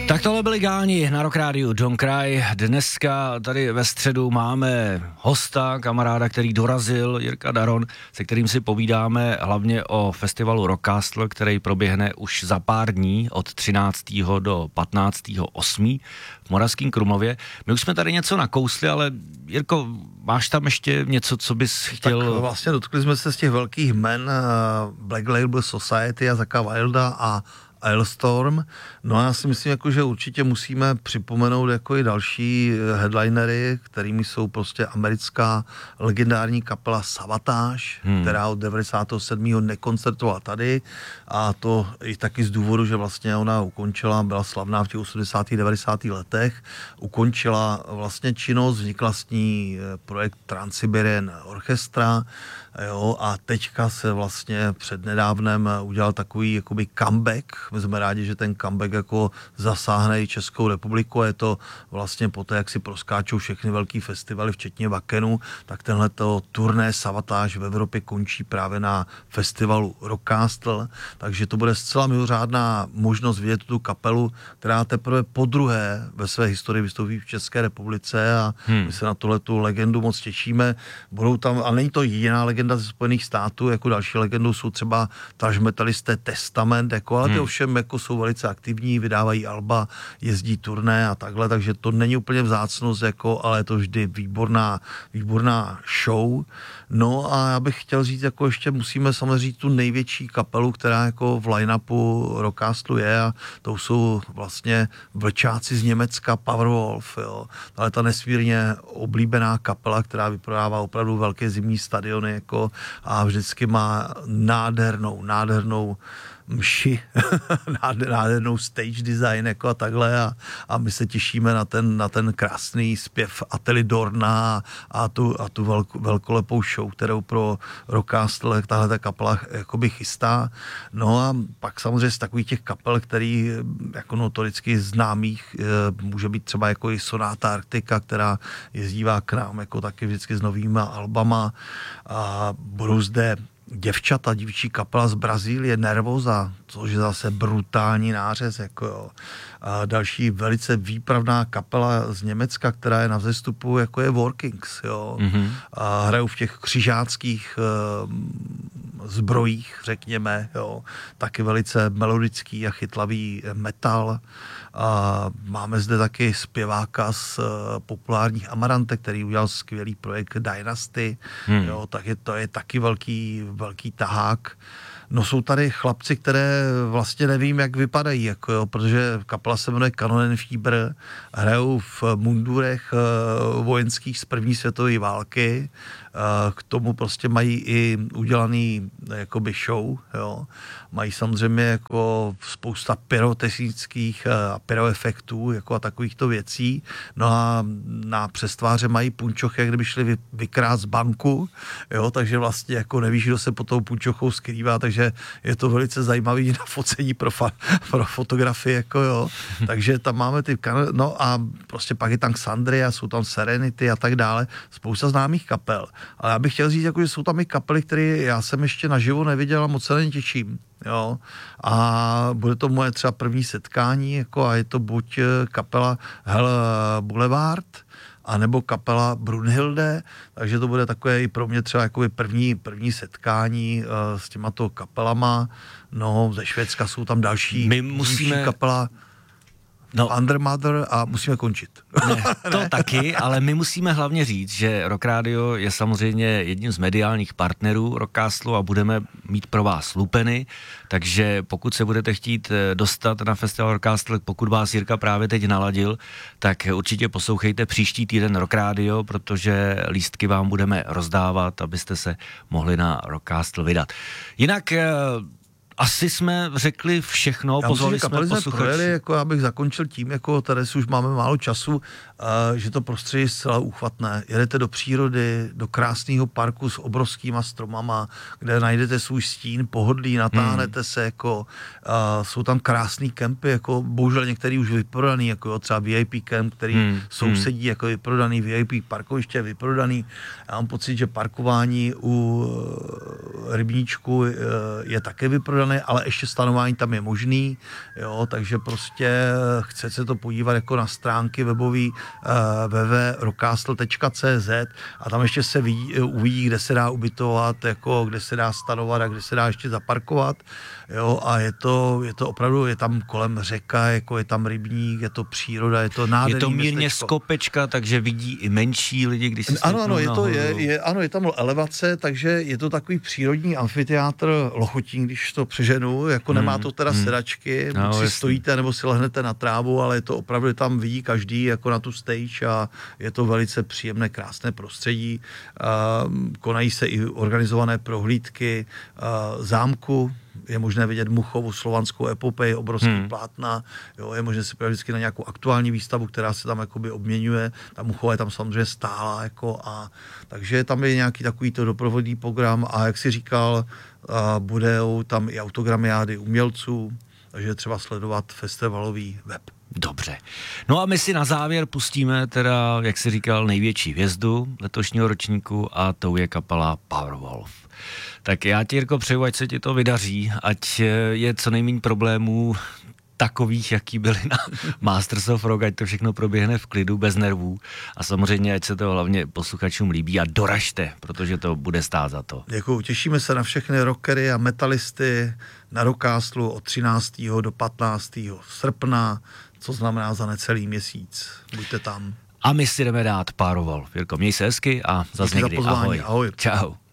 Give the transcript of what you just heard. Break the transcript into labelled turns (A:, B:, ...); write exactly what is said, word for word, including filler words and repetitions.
A: Tak tohle byli Gáni na Rock Rádiu Don't Cry. Dneska tady ve středu máme hosta, kamaráda, který dorazil, Jirka Daron, se kterým si povídáme hlavně o festivalu Rockcastle, který proběhne už za pár dní od třináctého do patnáctého osmého v Moravském Krumlově. My už jsme tady něco nakousli, ale Jirko, máš tam ještě něco, co bys chtěl?
B: Tak vlastně dotkli jsme se z těch velkých jmen Black Label Society a Zacka Wilda a Ailstorm. No a já si myslím, jako, že určitě musíme připomenout jako i další headlinery, kterými jsou prostě americká legendární kapela Savatage, hmm. která od devadesátého sedmého nekoncertovala tady, a to i taky z důvodu, že vlastně ona ukončila, byla slavná v těch osmdesátých devadesátých letech, ukončila vlastně činnost, vznikla s ní projekt Trans-Siberian Orchestra, jo, a teďka se vlastně přednedávnem udělal takový jakoby comeback. My jsme rádi, že ten comeback jako zasáhne i Českou republiku, a je to vlastně poté, jak si proskáčou všechny velký festivaly, včetně Vakenu, tak tenhleto turné Savatage v Evropě končí právě na festivalu Rockcastle, takže to bude zcela mimořádná možnost vidět tu kapelu, která teprve podruhé ve své historii vystoupí v České republice, a hmm. my se na tuhletu legendu moc těšíme. Budou tam, a není to jediná legenda ze Spojených států, jako další legendou jsou třeba thrash metalisté Testament, jako, ale ty hmm. ovšem jako jsou velice aktivní, vydávají alba, jezdí turné a takhle, takže to není úplně vzácnost, jako, ale je to vždy výborná, výborná show. No a já bych chtěl říct, jako ještě musíme samozřejmě říct tu největší kapelu, která jako v line-upu Rockcastlu je, a to jsou vlastně vlčáci z Německa, Powerwolf, jo. Ale ta nesmírně oblíbená kapela, která vyprodává opravdu velké zimní stadiony, jako, a vždycky má nádhernou, nádhernou mši, nádhernou stage design, jako a takhle, a, a my se těšíme na ten, na ten krásný zpěv Attili Dorna a tu, a tu velko, velkolepou show, kterou pro Rockcastle tahle ta kapela jakoby chystá. No a pak samozřejmě z takových těch kapel, který jako notoricky známých, může být třeba jako i Sonata Arctica, která jezdívá k nám jako taky vždycky s novýma albama, a budou zde děvčata, dívčí kapela z Brazílie, Nervosa, což je zase brutální nářez, jako jo. A další velice výpravná kapela z Německa, která je na vzestupu, jako je Workings, jo. Mm-hmm. A hrajou v těch křižáckých uh, zbrojích, řekněme, jo. Taky velice melodický a chytlavý metal. A máme zde taky zpěváka z uh, populárních Amarante, který udělal skvělý projekt Dynasty, hmm. jo, tak je, to je taky velký, velký tahák. No jsou tady chlapci, které vlastně nevím, jak vypadají, jako jo, protože kapela se jmenuje Kanonenfieber, hrajou v mundurech uh, vojenských z první světové války, uh, k tomu prostě mají i udělaný jakoby show, jo. Mají samozřejmě jako spousta pyrotechnických a pyroefektů, jako a takovýchto věcí. No a na přestváře mají punčochy, jak kdyby šli vy, vykrát z banku, jo, takže vlastně jako nevíš, kdo se pod tou punčochou skrývá, takže je to velice zajímavý na focení pro, fa, pro fotografii, jako jo. Takže tam máme ty, no a prostě pak je tam Xandria, jsou tam Serenity a tak dále, spousta známých kapel. Ale já bych chtěl říct, jako, že jsou tam i kapely, které já jsem ještě naživo neviděl a moc se na těším. Jo, a bude to moje třeba první setkání, jako, a je to buď kapela Hell Boulevard, anebo kapela Brunhilde, takže to bude takové i pro mě třeba jakoby první, první setkání uh, s těmato kapelama. No, ze Švédska jsou tam další,
A: My musíme...
B: kapela No. Undermother, a musíme končit.
A: Ne, to ne. Taky, ale my musíme hlavně říct, že Rock Radio je samozřejmě jedním z mediálních partnerů Rockcastlu a budeme mít pro vás lupeny, takže pokud se budete chtít dostat na festival Rockcastle, pokud vás Jirka právě teď naladil, tak určitě poslouchejte příští týden Rock Radio, protože lístky vám budeme rozdávat, abyste se mohli na Rockcastle vydat. Jinak asi jsme řekli všechno,
B: já
A: pozvali
B: musím,
A: jsme posluchači.
B: Jako já bych zakončil tím, jako tady už máme málo času, uh, že to prostředí je zcela úchvatné. Jedete do přírody, do krásného parku s obrovskýma stromama, kde najdete svůj stín, pohodlí, natáhnete hmm. se, jako, uh, jsou tam krásný kempy, jako bohužel některý už vyprodaný, jako jo, třeba V I P kemp, který hmm. sousedí, jako vyprodaný, V I P parkoviště vyprodaný. Já mám pocit, že parkování u uh, rybníčku uh, je také vyprodaný, uzavřený, ale ještě stanování tam je možný, jo, takže prostě chce se to podívat jako na stránky webový uh, w w w tečka rockcastle tečka c z a tam ještě se vidí, uvidí, kde se dá ubytovat, jako kde se dá stanovat a kde se dá ještě zaparkovat, jo, a je to, je to opravdu, je tam kolem řeka, jako je tam rybník, je to příroda, je to nádherný
A: Je to mírně
B: městečko.
A: Skopečka, takže vidí i menší lidi, když si
B: Ano, ano, je to, je, je, ano, je tam elevace, takže je to takový přírodní amfiteátr Lochotín, když to přeženu, jako hmm, nemá to teda hmm. sedačky, no, buď si jasný. stojíte, nebo si lehnete na trávu, ale je to opravdu, tam vidí každý jako na tu stage a je to velice příjemné, krásné prostředí. Uh, konají se i organizované prohlídky uh, zámku, je možné vidět Muchovu slovanskou epopej, obrovský hmm. plátna, jo, je možné si podívat vždycky na nějakou aktuální výstavu, která se tam jakoby obměňuje, ta Muchova je tam samozřejmě stála, jako a takže tam je nějaký takovýto doprovodný program a jak si říkal, a budou tam i autogramiády umělců, takže je třeba sledovat festivalový web.
A: Dobře. No a my si na závěr pustíme teda, jak jsi říkal, největší hvězdu letošního ročníku a tou je kapela Powerwolf. Tak já ti, Jirko, přeju, ať se ti to vydaří, ať je co nejméně problémů takových, jaký byly na Masters of Rock, ať to všechno proběhne v klidu, bez nervů a samozřejmě, ať se to hlavně posluchačům líbí a doražte, protože to bude stát za to.
B: Děkuju, těšíme se na všechny rockery a metalisty na Rockcastlu od třináctého do patnáctého srpna, co znamená za necelý měsíc. Buďte tam.
A: A my si jdeme dát Powerwolf. Jirko, měj se hezky a zas někdy.
B: Ahoj. Ahoj.
A: Čau.